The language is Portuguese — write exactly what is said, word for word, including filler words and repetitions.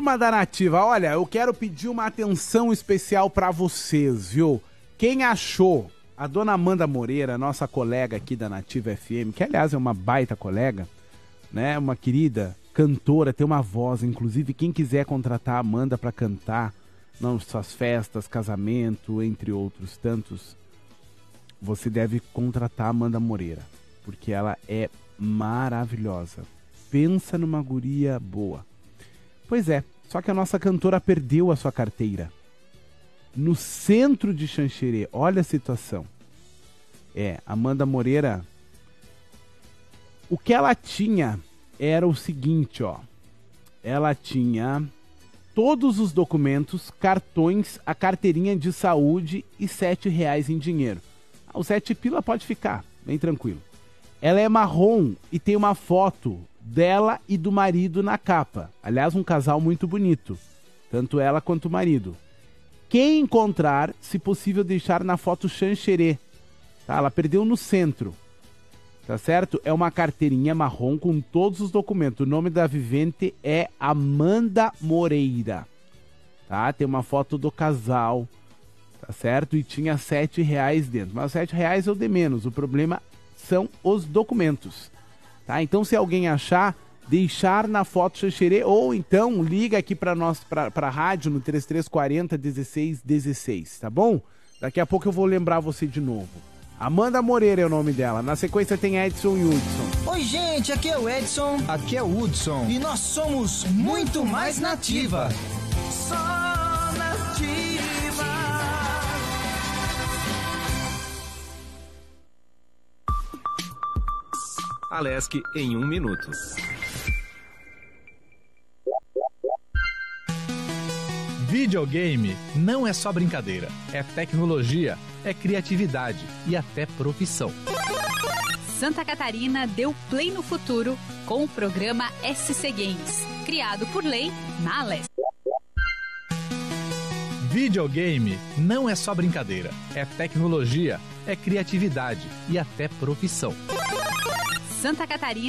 Turma da Nativa, olha, eu quero pedir uma atenção especial pra vocês, viu? Quem achou a dona Amanda Moreira, nossa colega aqui da Nativa F M, que aliás é uma baita colega, né? Uma querida cantora, tem uma voz, inclusive quem quiser contratar a Amanda pra cantar nas suas festas, casamento, entre outros tantos, você deve contratar a Amanda Moreira, porque ela é maravilhosa. Pensa numa guria boa. Pois é, só que a nossa cantora perdeu a sua carteira no centro de Xanxerê. Olha a situação. É, Amanda Moreira, o que ela tinha era o seguinte, ó. Ela tinha todos os documentos, cartões, a carteirinha de saúde e sete reais em dinheiro. Ah, o sete pila pode ficar, bem tranquilo. Ela é marrom e tem uma foto dela e do marido na capa. Aliás, um casal muito bonito, tanto ela quanto o marido. Quem encontrar, se possível, deixar na foto Xanxerê. Tá? Ela perdeu no centro, tá certo? É uma carteirinha marrom com todos os documentos. O nome da vivente é Amanda Moreira, tá? Tem uma foto do casal, tá certo? E tinha sete reais dentro. Mas sete reais é o de menos. O problema são os documentos, tá? Então, se alguém achar, deixar na foto Xanxerê, ou então liga aqui para nós, para a rádio no trinta e três quarenta, dezesseis dezesseis, tá bom? Daqui a pouco eu vou lembrar você de novo. Amanda Moreira é o nome dela. Na sequência tem Edson e Hudson. Oi, gente, aqui é o Edson. Aqui é o Hudson. E nós somos muito mais Nativa. Só Nativa. Alesc em um minuto. Videogame não é só brincadeira, é tecnologia, é criatividade e até profissão. Santa Catarina deu play no futuro com o programa S C Games, criado por lei na Alesc. Videogame não é só brincadeira, é tecnologia, é criatividade e até profissão. Santa Catarina